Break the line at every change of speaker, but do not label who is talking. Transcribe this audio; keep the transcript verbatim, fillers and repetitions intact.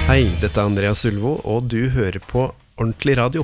Hei, dette er Andreas Ulvo, og du hører på Ordentlig Radio.